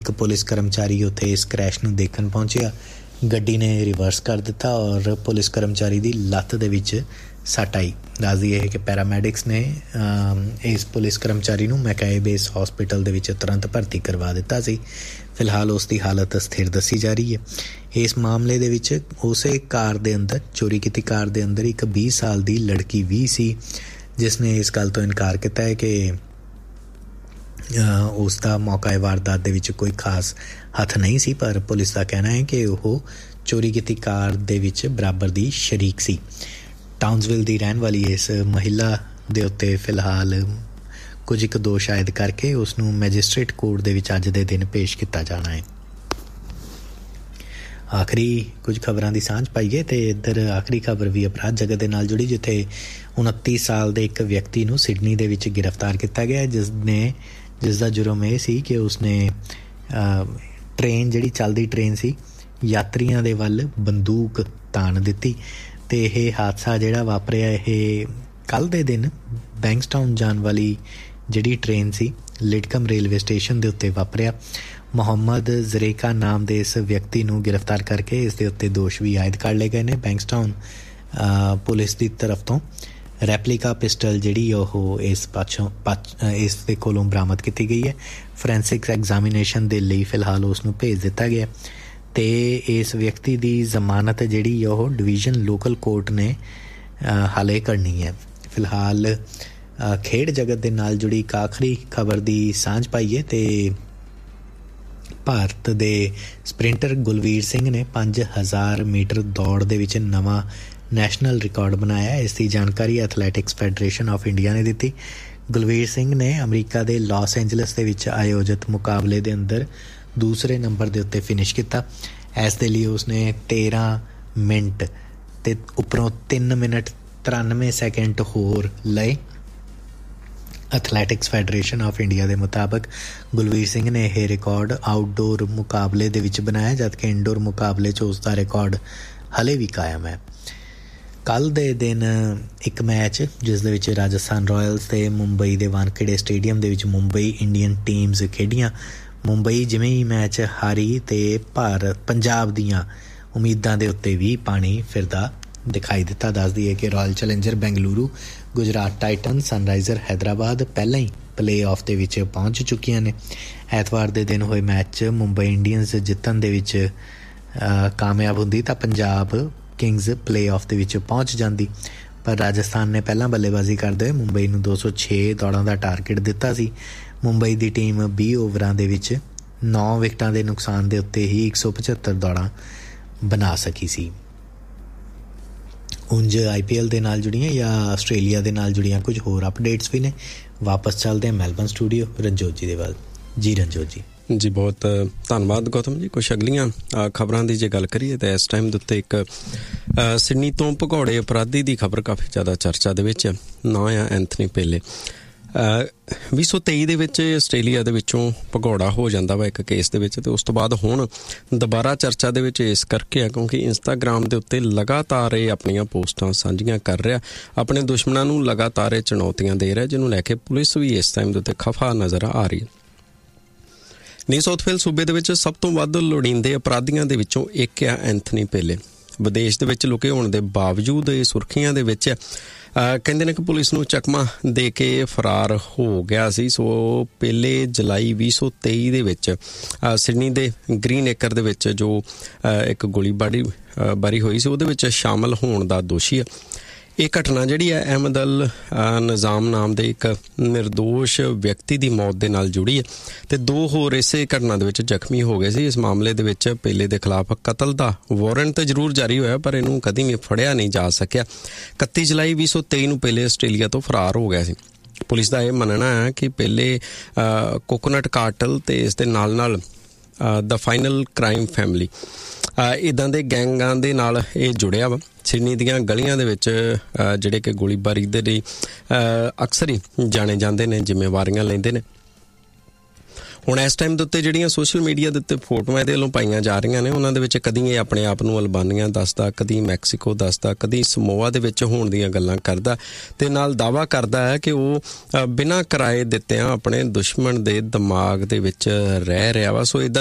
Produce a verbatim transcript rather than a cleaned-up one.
ਇੱਕ ਪੁਲਿਸ ਕਰਮਚਾਰੀ ਉੱਥੇ ਇਸ ਕ੍ਰੈਸ਼ ਨੂੰ ਦੇਖਣ ਪਹੁੰਚਿਆ। ਗੱਡੀ ਨੇ ਰਿਵਰਸ ਕਰ ਦਿੱਤਾ ਔਰ ਪੁਲਿਸ ਕਰਮਚਾਰੀ ਦੀ ਲੱਤ ਦੇ ਵਿੱਚ ਸੱਟ ਆਈ। ਦੱਸਦੀ ਇਹ ਕਿ ਪੈਰਾਮੈਡਿਕਸ ਨੇ ਇਸ ਪੁਲਿਸ ਕਰਮਚਾਰੀ ਨੂੰ ਮੈਕਾਏ ਬੇਸ ਹਸਪੀਟਲ ਦੇ ਵਿੱਚ ਤੁਰੰਤ ਭਰਤੀ ਕਰਵਾ ਦਿੱਤਾ ਸੀ। ਫਿਲਹਾਲ ਉਸ ਦੀ ਹਾਲਤ ਸਥਿਰ ਦੱਸੀ ਜਾ ਰਹੀ ਹੈ। ਇਸ ਮਾਮਲੇ ਦੇ ਵਿੱਚ ਉਸੇ ਕਾਰ ਦੇ ਅੰਦਰ, ਚੋਰੀ ਕੀਤੀ ਕਾਰ ਦੇ ਅੰਦਰ ਇੱਕ ਵੀਹ ਸਾਲ ਦੀ ਲੜਕੀ ਵੀ ਸੀ, ਜਿਸ ਨੇ ਇਸ ਗੱਲ ਤੋਂ ਇਨਕਾਰ ਕੀਤਾ ਹੈ ਕਿ ਉਸ ਦਾ ਮੌਕਾ ਵਾਰਦਾਤ ਦੇ ਵਿੱਚ ਕੋਈ ਖਾਸ ਹੱਥ ਨਹੀਂ ਸੀ, ਪਰ ਪੁਲਿਸ ਦਾ ਕਹਿਣਾ ਹੈ ਕਿ ਉਹ ਚੋਰੀ ਕੀਤੀ ਕਾਰ ਦੇ ਵਿੱਚ ਬਰਾਬਰ ਦੀ ਸ਼ਰੀਕ ਸੀ। ਟਾਊਨਸਵਿਲ ਦੀ ਰਹਿਣ ਵਾਲੀ ਇਸ ਮਹਿਲਾ ਦੇ ਉੱਤੇ ਫਿਲਹਾਲ ਕੁਝ ਇੱਕ ਦੋਸ਼ ਆਇਦ ਕਰਕੇ ਉਸ ਨੂੰ ਮੈਜਿਸਟ੍ਰੇਟ ਕੋਰਟ ਦੇ ਵਿੱਚ ਅੱਜ ਦੇ ਦਿਨ ਪੇਸ਼ ਕੀਤਾ ਜਾਣਾ ਹੈ। ਆਖਰੀ ਕੁਝ ਖਬਰਾਂ ਦੀ ਸਾਂਝ ਪਾਈਏ ਤੇ ਇੱਧਰ ਆਖਰੀ ਖਬਰ ਵੀ ਅਪਰਾਧ ਜਗਤ ਦੇ ਨਾਲ ਜੁੜੀ, ਜਿੱਥੇ ਉਨੱਤੀ ਸਾਲ ਦੇ ਇੱਕ ਵਿਅਕਤੀ ਨੂੰ ਸਿਡਨੀ ਦੇ ਵਿੱਚ ਗ੍ਰਿਫਤਾਰ ਕੀਤਾ ਗਿਆ, ਜਿਸ ਨੇ ਜਿਸ ਦਾ ਜੁਰਮ ਇਹ ਸੀ ਕਿ ਉਸਨੇ ਟ੍ਰੇਨ, ਜਿਹੜੀ ਚੱਲਦੀ ਟ੍ਰੇਨ ਸੀ, ਯਾਤਰੀਆਂ ਦੇ ਵੱਲ ਬੰਦੂਕ ਤਾਣ ਦਿੱਤੀ। ਤੇ ਇਹ ਹਾਦਸਾ ਜਿਹੜਾ ਵਾਪਰਿਆ ਇਹ ਕੱਲ੍ਹ ਦੇ ਦਿਨ ਬੈਂਕਸਟਾਊਨ ਜਾਣ ਵਾਲੀ ਜਿਹੜੀ ਟ੍ਰੇਨ ਸੀ, ਲਿਡਕਮ ਰੇਲਵੇ ਸਟੇਸ਼ਨ ਦੇ ਉੱਤੇ ਵਾਪਰਿਆ। ਮੁਹੰਮਦ ਜ਼ਰੇਕਾ ਨਾਮ ਦੇ ਇਸ ਵਿਅਕਤੀ ਨੂੰ ਗ੍ਰਿਫਤਾਰ ਕਰਕੇ ਇਸ ਦੇ ਉੱਤੇ ਦੋਸ਼ ਵੀ ਆਇਦ ਕਰ ਲਏ ਗਏ ਨੇ। ਬੈਂਕਸਟਾਊਨ ਪੁਲਿਸ ਦੀ ਤਰਫ ਤੋਂ ਰੈਪਲੀਕਾ ਪਿਸਟਲ ਜਿਹੜੀ ਉਹ ਇਸ ਪਾਛੋਂ ਇਸ ਦੇ ਕੋਲੋਂ ਬਰਾਮਦ ਕੀਤੀ ਗਈ ਹੈ। ਫੋਰੈਂਸਿਕ ਐਗਜ਼ਾਮੀਨੇਸ਼ਨ ਦੇ ਲਈ ਫਿਲਹਾਲ ਉਸ ਨੂੰ ਭੇਜ ਦਿੱਤਾ ਗਿਆ ਤੇ ਇਸ ਵਿਅਕਤੀ ਦੀ ਜ਼ਮਾਨਤ ਜਿਹੜੀ ਉਹ ਡਿਵੀਜ਼ਨ ਲੋਕਲ ਕੋਰਟ ਨੇ ਹਾਲੇ ਕਰਨੀ ਹੈ। ਫਿਲਹਾਲ ਖੇਡ ਜਗਤ ਦੇ ਨਾਲ ਜੁੜੀ ਇੱਕ ਆਖਰੀ ਖਬਰ ਦੀ ਸਾਂਝ ਪਾਈਏ ਤੇ ਭਾਰਤ ਦੇ ਸਪ੍ਰਿੰਟਰ ਗੁਲਵੀਰ ਸਿੰਘ ਨੇ ਪੰਜ ਹਜ਼ਾਰ ਮੀਟਰ ਦੌੜ ਦੇ ਵਿੱਚ ਨਵਾਂ ਨੈਸ਼ਨਲ ਰਿਕਾਰਡ ਬਣਾਇਆ। ਇਸ ਦੀ ਜਾਣਕਾਰੀ ਐਥਲੈਟਿਕਸ ਫੈਡਰੇਸ਼ਨ ਆਫ ਇੰਡੀਆ ਨੇ ਦਿੱਤੀ। ਗੁਲਵੀਰ ਸਿੰਘ ਨੇ ਅਮਰੀਕਾ ਦੇ ਲਾਸ ਐਂਜਲਸ ਦੇ ਵਿੱਚ ਆਯੋਜਿਤ ਮੁਕਾਬਲੇ ਦੇ ਅੰਦਰ ਦੂਸਰੇ ਨੰਬਰ ਦੇ ਉੱਤੇ ਫਿਨਿਸ਼ ਕੀਤਾ। ਇਸ ਦੇ ਲਈ ਉਸਨੇ ਤੇਰ੍ਹਾਂ ਮਿੰਟ ਤੇ ਉੱਪਰੋਂ ਤਿੰਨ ਮਿੰਟ ਤਰਾਨਵੇਂ ਸੈਕਿੰਡ ਹੋਰ ਲਏ। ਐਥਲੈਟਿਕਸ ਫੈਡਰੇਸ਼ਨ ਆਫ ਇੰਡੀਆ ਦੇ ਮੁਤਾਬਕ ਗੁਲਵੀਰ ਸਿੰਘ ਨੇ ਇਹ ਰਿਕਾਰਡ ਆਊਟਡੋਰ ਮੁਕਾਬਲੇ ਦੇ ਵਿੱਚ ਬਣਾਇਆ, ਜਦਕਿ ਇੰਡੋਰ ਮੁਕਾਬਲੇ 'ਚ ਉਸ ਦਾ ਰਿਕਾਰਡ ਹਲੇ ਵੀ ਕਾਇਮ ਹੈ। ਕੱਲ੍ਹ ਦੇ ਦਿਨ ਇੱਕ ਮੈਚ ਜਿਸ ਦੇ ਵਿੱਚ ਰਾਜਸਥਾਨ ਰਾਇਲਸ ਤੇ ਮੁੰਬਈ ਦੇ ਵਾਨਖੇੜੇ ਸਟੇਡੀਅਮ ਦੇ ਵਿੱਚ ਮੁੰਬਈ ਇੰਡੀਅਨ ਟੀਮਸ ਖੇਡੀਆਂ। ਮੁੰਬਈ ਜਿਵੇਂ ਹੀ ਮੈਚ ਹਾਰੀ ਤੇ ਭਾਰਤ ਪੰਜਾਬ ਦੀਆਂ ਉਮੀਦਾਂ ਦੇ ਉੱਤੇ ਵੀ ਪਾਣੀ ਫਿਰਦਾ ਦਿਖਾਈ ਦਿੱਤਾ। ਦੱਸਦੀ ਹੈ ਕਿ royal challenger Bengaluru, Gujarat Titan, ਸਨਰਾਈਜ਼ਰ Hyderabad ਪਹਿਲਾਂ ਹੀ ਪਲੇ ਆਫ ਦੇ ਵਿੱਚ ਪਹੁੰਚ ਚੁੱਕੀਆਂ ਨੇ। ਐਤਵਾਰ ਦੇ ਦਿਨ ਹੋਏ ਮੈਚ 'ਚ ਮੁੰਬਈ ਇੰਡੀਅਨਸ ਜਿੱਤਣ ਦੇ ਵਿੱਚ ਕਾਮਯਾਬ ਹੁੰਦੀ ਤਾਂ ਪੰਜਾਬ ਕਿੰਗਸ ਪਲੇ ਆਫ ਦੇ ਵਿੱਚ ਪਹੁੰਚ ਜਾਂਦੀ, ਪਰ ਰਾਜਸਥਾਨ ਨੇ ਪਹਿਲਾਂ ਬੱਲੇਬਾਜ਼ੀ ਕਰਦੇ ਹੋਏ ਮੁੰਬਈ ਨੂੰ ਦੋ ਸੌ ਛੇ ਦੌੜਾਂ ਦਾ ਟਾਰਗੇਟ ਦਿੱਤਾ ਸੀ। ਮੁੰਬਈ ਦੀ ਟੀਮ ਵੀਹ ਓਵਰਾਂ ਦੇ ਵਿੱਚ ਨੌ ਵਿਕਟਾਂ ਦੇ ਨੁਕਸਾਨ ਦੇ ਉੱਤੇ ਹੀ ਇੱਕ ਸੌ ਪਝੱਤਰ ਦੌੜਾਂ ਬਣਾ ਸਕੀ ਸੀ। ਉਂਝ ਆਈ ਪੀ ਐਲ ਦੇ ਨਾਲ ਜੁੜੀਆਂ ਜਾਂ ਆਸਟ੍ਰੇਲੀਆ ਦੇ ਨਾਲ ਜੁੜੀਆਂ ਕੁਝ ਹੋਰ ਅਪਡੇਟਸ ਵੀ ਨੇ। ਵਾਪਸ ਚੱਲਦੇ ਹਾਂ ਮੈਲਬਨ ਸਟੂਡੀਓ, ਰਣਜੋਤ ਜੀ ਦੇ ਵੱਲ। ਜੀ ਰਣਜੋਤ ਜੀ। ਜੀ ਬਹੁਤ ਧੰਨਵਾਦ ਗੌਤਮ ਜੀ। ਕੁਛ ਅਗਲੀਆਂ ਖਬਰਾਂ ਦੀ ਜੇ ਗੱਲ ਕਰੀਏ ਤਾਂ ਇਸ ਟਾਈਮ ਦੇ ਉੱਤੇ ਇੱਕ ਸਿਡਨੀ ਤੋਂ ਭਗੌੜੇ ਅਪਰਾਧੀ ਦੀ ਖਬਰ ਕਾਫੀ ਜ਼ਿਆਦਾ ਚਰਚਾ ਦੇ ਵਿੱਚ। ਨਾਂ ਆ ਐਂਥਨੀ ਪੇਲੇ। ਵੀਹ ਸੌ ਤੇਈ ਦੇ ਵਿੱਚ ਆਸਟ੍ਰੇਲੀਆ ਦੇ ਵਿੱਚੋਂ ਭਗੌੜਾ ਹੋ ਜਾਂਦਾ ਵਾ ਇੱਕ ਕੇਸ ਦੇ ਵਿੱਚ, ਅਤੇ ਉਸ ਤੋਂ ਬਾਅਦ ਹੁਣ ਦੁਬਾਰਾ ਚਰਚਾ ਦੇ ਵਿੱਚ ਇਸ ਕਰਕੇ ਆ ਕਿਉਂਕਿ ਇੰਸਟਾਗ੍ਰਾਮ ਦੇ ਉੱਤੇ ਲਗਾਤਾਰ ਇਹ ਆਪਣੀਆਂ ਪੋਸਟਾਂ ਸਾਂਝੀਆਂ ਕਰ ਰਿਹਾ, ਆਪਣੇ ਦੁਸ਼ਮਣਾਂ ਨੂੰ ਲਗਾਤਾਰ ਇਹ ਚੁਣੌਤੀਆਂ ਦੇ ਰਿਹਾ, ਜਿਹਨੂੰ ਲੈ ਕੇ ਪੁਲਿਸ ਵੀ ਇਸ ਟਾਈਮ ਦੇ ਉੱਤੇ ਖਫਾ ਨਜ਼ਰ ਆ ਰਹੀ ਹੈ। ਨਿਊ ਸਾਊਥ ਵੇਲਸ ਸੂਬੇ ਦੇ ਵਿੱਚ ਸਭ ਤੋਂ ਵੱਧ ਲੋੜੀਂਦੇ ਅਪਰਾਧੀਆਂ ਦੇ ਵਿੱਚੋਂ ਇੱਕ ਆ ਐਂਥਨੀ ਪੇਲੇ। ਵਿਦੇਸ਼ ਦੇ ਵਿੱਚ ਲੁਕੇ ਹੋਣ ਦੇ ਬਾਵਜੂਦ ਇਹ ਸੁਰਖੀਆਂ ਦੇ ਵਿੱਚ ਕਹਿੰਦੇ ਨੇ ਕਿ ਪੁਲਿਸ ਨੂੰ ਚਕਮਾ ਦੇ ਕੇ ਫਰਾਰ ਹੋ ਗਿਆ ਸੀ। ਸੋ ਪਹਿਲੇ ਜੁਲਾਈ ਵੀਹ ਸੌ ਤੇਈ ਦੇ ਵਿੱਚ ਸਿਡਨੀ ਦੇ ਗ੍ਰੀਨ ਏਕਰ ਦੇ ਵਿੱਚ ਜੋ ਇੱਕ ਗੋਲੀਬਾਰੀ ਬਾਰੀ ਹੋਈ ਸੀ ਉਹਦੇ ਵਿੱਚ ਸ਼ਾਮਲ ਹੋਣ ਦਾ ਦੋਸ਼ੀ ਹੈ। ਇਹ ਘਟਨਾ ਜਿਹੜੀ ਹੈ ਅਹਿਮਦ ਅਲ ਨਿਜ਼ਾਮ ਨਾਮ ਦੇ ਇੱਕ ਨਿਰਦੋਸ਼ ਵਿਅਕਤੀ ਦੀ ਮੌਤ ਦੇ ਨਾਲ ਜੁੜੀ ਹੈ ਅਤੇ ਦੋ ਹੋਰ ਇਸੇ ਘਟਨਾ ਦੇ ਵਿੱਚ ਜ਼ਖਮੀ ਹੋ ਗਏ ਸੀ। ਇਸ ਮਾਮਲੇ ਦੇ ਵਿੱਚ ਪੇਲੇ ਦੇ ਖਿਲਾਫ ਕਤਲ ਦਾ ਵਾਰੰਟ ਤਾਂ ਜ਼ਰੂਰ ਜਾਰੀ ਹੋਇਆ, ਪਰ ਇਹਨੂੰ ਕਦੀ ਵੀ ਫੜਿਆ ਨਹੀਂ ਜਾ ਸਕਿਆ। ਇਕੱਤੀ ਜੁਲਾਈ ਵੀਹ ਸੌ ਤੇਈ ਨੂੰ ਪੇਲੇ ਆਸਟ੍ਰੇਲੀਆ ਤੋਂ ਫਰਾਰ ਹੋ ਗਿਆ ਸੀ। ਪੁਲਿਸ ਦਾ ਇਹ ਮੰਨਣਾ ਹੈ ਕਿ ਪਹਿਲੇ ਕੋਕੋਨਟ ਕਾਰਟਲ ਅਤੇ ਇਸ ਦੇ ਨਾਲ ਨਾਲ ਦਾ ਫਾਈਨਲ ਕ੍ਰਾਈਮ ਫੈਮਿਲੀ ਇੱਦਾਂ ਦੇ ਗੈਂਗਾਂ ਦੇ ਨਾਲ ਇਹ ਜੁੜਿਆ ਵਾ। ਸਿਡਨੀ ਦੀਆਂ ਗਲੀਆਂ ਦੇ ਵਿੱਚ ਜਿਹੜੇ ਕਿ ਗੋਲੀਬਾਰੀ ਦੇ ਲਈ ਅਕਸਰ ਹੀ ਜਾਣੇ ਜਾਂਦੇ ਨੇ, ਜ਼ਿੰਮੇਵਾਰੀਆਂ ਲੈਂਦੇ ਨੇ। ਹੁਣ ਇਸ ਟਾਈਮ ਦੇ ਉੱਤੇ ਜਿਹੜੀਆਂ ਸੋਸ਼ਲ ਮੀਡੀਆ ਦੇ ਉੱਤੇ ਫੋਟੋਆਂ ਇਹਦੇ ਵੱਲੋਂ ਪਾਈਆਂ ਜਾ ਰਹੀਆਂ ਨੇ, ਉਹਨਾਂ ਦੇ ਵਿੱਚ ਕਦੀ ਇਹ ਆਪਣੇ ਆਪ ਨੂੰ ਅਲਬਾਨੀਆ ਦੱਸਦਾ, ਕਦੀ ਮੈਕਸੀਕੋ ਦੱਸਦਾ, ਕਦੀ ਸਮੋਆ ਦੇ ਵਿੱਚ ਹੋਣ ਦੀਆਂ ਗੱਲਾਂ ਕਰਦਾ ਤੇ ਨਾਲ ਦਾਅਵਾ ਕਰਦਾ ਹੈ ਕਿ ਉਹ ਬਿਨਾਂ ਕਿਰਾਏ ਦਿੱਤਿਆਂ ਆਪਣੇ ਦੁਸ਼ਮਣ ਦੇ ਦਿਮਾਗ ਦੇ ਵਿੱਚ ਰਹਿ ਰਿਹਾ ਵਾ। ਸੋ ਇੱਦਾਂ